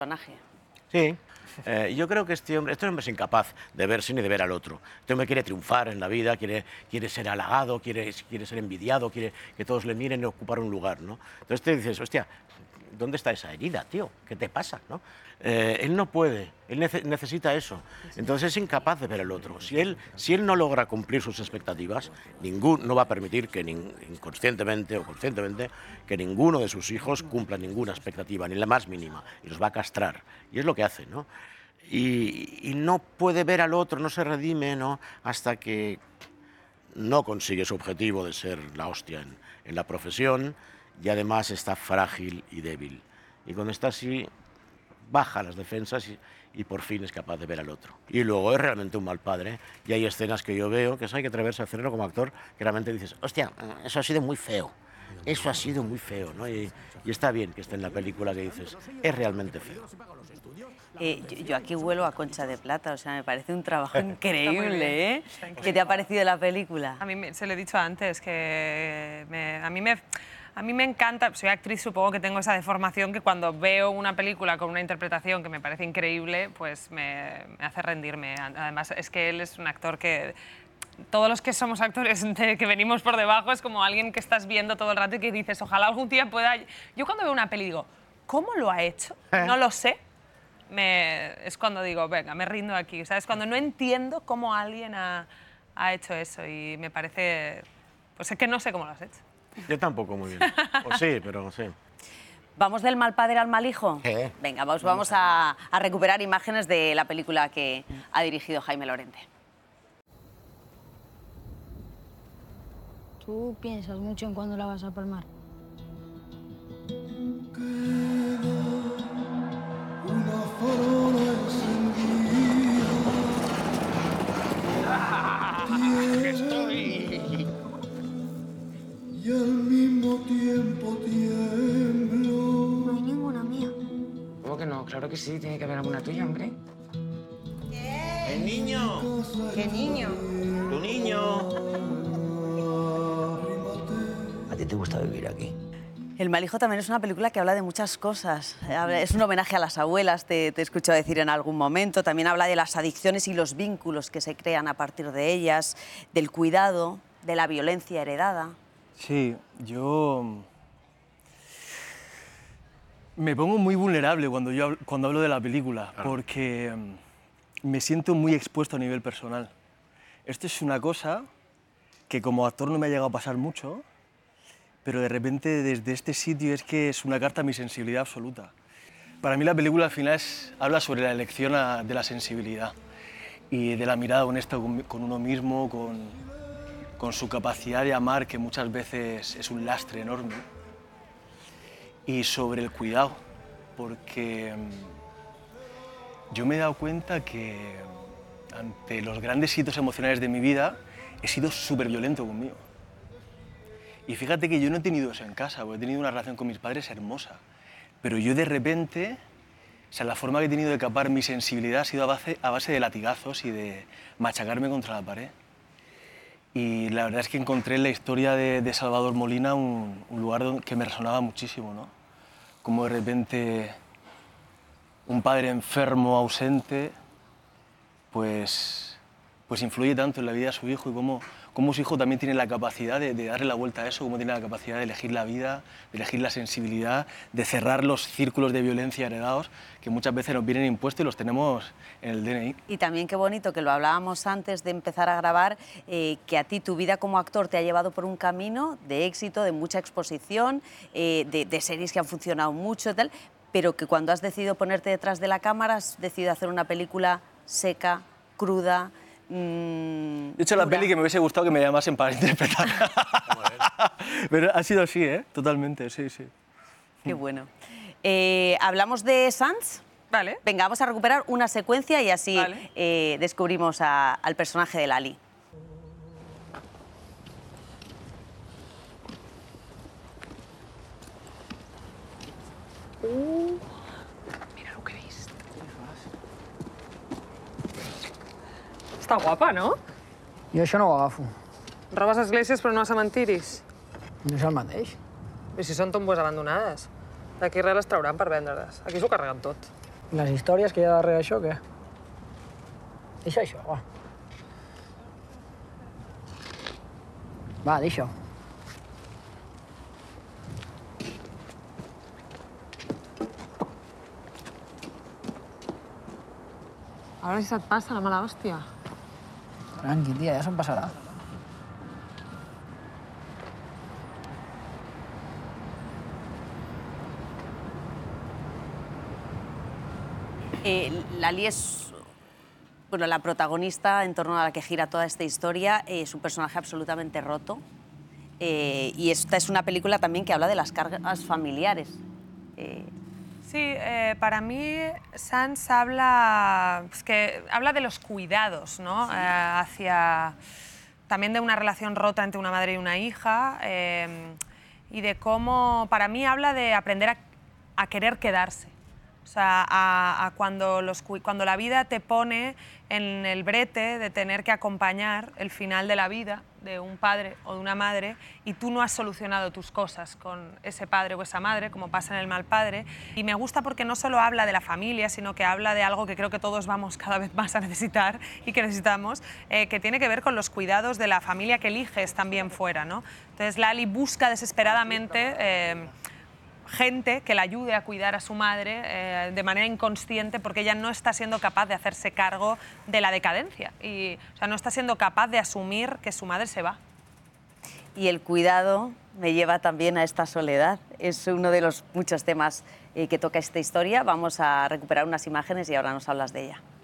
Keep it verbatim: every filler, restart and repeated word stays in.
personaje. Sí, eh, yo creo que este hombre, este hombre es incapaz de verse ni de ver al otro. Este hombre quiere triunfar en la vida, quiere, quiere ser halagado, quiere, quiere ser envidiado, quiere que todos le miren y ocupar un lugar, ¿no? Entonces te dices, hostia, ¿dónde está esa herida, tío? ¿Qué te pasa, no? Eh, él no puede, él nece necesita eso. Entonces es incapaz de ver al otro. Si él, si él no logra cumplir sus expectativas, ningún, no va a permitir que ni, inconscientemente o conscientemente que ninguno de sus hijos cumpla ninguna expectativa, ni la más mínima, y los va a castrar. Y es lo que hace, ¿no? Y, y no puede ver al otro, no se redime, ¿no? Hasta que no consigue su objetivo de ser la hostia en, en la profesión, y además está frágil y débil. Y cuando está así, baja las defensas y, y por fin es capaz de ver al otro. Y luego es realmente un mal padre. Y hay escenas que yo veo que eso hay que atreverse a hacerlo como actor, que realmente dices, hostia, eso ha sido muy feo. Eso ha sido muy feo, ¿no? Y, y está bien que esté en la película que dices, es realmente feo. Eh, yo, yo aquí vuelo a Concha de Plata, o sea, me parece un trabajo increíble, ¿eh? ¿Qué te ha parecido la película? A mí, me, se lo he dicho antes, que me, a, mí me, a mí me encanta, soy actriz, supongo que tengo esa deformación, que cuando veo una película con una interpretación que me parece increíble, pues me, me hace rendirme. Además, es que él es un actor que... Todos los que somos actores de, que venimos por debajo es como alguien que estás viendo todo el rato y que dices, ojalá algún día pueda... Yo cuando veo una peli digo, ¿cómo lo ha hecho? No lo sé. Me, es cuando digo, venga, me rindo aquí. ¿Sabes? Cuando no entiendo cómo alguien ha, ha hecho eso y me parece... Pues es que no sé cómo lo has hecho. Yo tampoco muy bien. O sí, pero sí. ¿Vamos del mal padre al mal hijo? ¿Qué? Venga, vamos, vamos a, a recuperar imágenes de la película que ha dirigido Jaime Lorente. ¿Tú piensas mucho en cuándo la vas a palmar? Una farola encendida. ¡Estoy! Y al mismo tiempo tiemblo. No hay ninguna mía. ¿Cómo que no? Claro que sí, tiene que haber alguna tuya, hombre. ¡El niño! ¿Qué niño? ¡Tu niño! ¿A ti te gusta vivir aquí? El mal hijo también es una película que habla de muchas cosas. Es un homenaje a las abuelas, te, te he escuchado decir en algún momento. También habla de las adicciones y los vínculos que se crean a partir de ellas, del cuidado, de la violencia heredada. Sí, yo me pongo muy vulnerable cuando, yo, cuando hablo de la película, claro, porque me siento muy expuesto a nivel personal. Esto es una cosa que como actor no me ha llegado a pasar mucho, pero de repente desde este sitio es que es una carta a mi sensibilidad absoluta. Para mí la película al final es, habla sobre la elección a, de la sensibilidad y de la mirada honesta con, con uno mismo, con, con su capacidad de amar, que muchas veces es un lastre enorme, y sobre el cuidado, porque yo me he dado cuenta que ante los grandes hitos emocionales de mi vida he sido súper violento conmigo. Y fíjate que yo no he tenido eso en casa, porque he tenido una relación con mis padres hermosa. Pero yo de repente, o sea, la forma que he tenido de capar mi sensibilidad ha sido a base, a base de latigazos y de machacarme contra la pared. Y la verdad es que encontré en la historia de, de Salvador Molina un, un lugar donde, que me resonaba muchísimo, ¿no? Como de repente un padre enfermo, ausente, pues, pues influye tanto en la vida de su hijo y cómo, cómo su hijo también tiene la capacidad de, de darle la vuelta a eso, cómo tiene la capacidad de elegir la vida, de elegir la sensibilidad, de cerrar los círculos de violencia heredados que muchas veces nos vienen impuestos y los tenemos en el D N I. Y también qué bonito, que lo hablábamos antes de empezar a grabar, eh, que a ti tu vida como actor te ha llevado por un camino de éxito, de mucha exposición, eh, de, de series que han funcionado mucho, tal, pero que cuando has decidido ponerte detrás de la cámara has decidido hacer una película seca, cruda. Mmm, de hecho, la peli que me hubiese gustado que me llamasen para interpretar. Pero ha sido así, ¿eh? Totalmente, sí, sí. Qué bueno. Eh, ¿Hablamos de Sanz? Vale. Venga, vamos a recuperar una secuencia y así Vale. eh, descubrimos a, al personaje de Lali. Uh. Mira lo que veis. Està guapa, no? Jo això no ho agafo. Robes esglésies però no a cementiris. No és el mateix. I si són tombes abandonades? D'aquí res les trauran per vendre-les. Aquí s'ho carreguen tot. I les històries que hi ha darrere això, què? Deixa això, va. Va, deixa-ho. A veure si se't passa la mala hòstia. Tranqui, tia, ja se'm passarà. Eh, Lali es bueno, la protagonista en torno a la que gira toda esta historia, eh, es un personaje absolutamente roto. Eh, y esta es una película también que habla de las cargas familiares. Eh, Sí, eh, para mí Sans habla, pues que, habla de los cuidados, ¿no? Sí. Eh, hacia, también de una relación rota entre una madre y una hija, eh, y de cómo, para mí habla de aprender a, a querer quedarse. O sea, a, a cuando, los, cuando la vida te pone en el brete de tener que acompañar el final de la vida de un padre o de una madre y tú no has solucionado tus cosas con ese padre o esa madre, como pasa en El mal padre. Y me gusta porque no solo habla de la familia, sino que habla de algo que creo que todos vamos cada vez más a necesitar y que necesitamos, eh, que tiene que ver con los cuidados de la familia que eliges también fuera, ¿no? Entonces Lali busca desesperadamente eh, gente que la ayude a cuidar a su madre eh, de manera inconsciente porque ella no está siendo capaz de hacerse cargo de la decadencia y, o sea, no está siendo capaz de asumir que su madre se va. Y el cuidado me lleva también a esta soledad. Es uno de los muchos temas eh, que toca esta historia. Vamos a recuperar unas imágenes y ahora nos hablas de ella.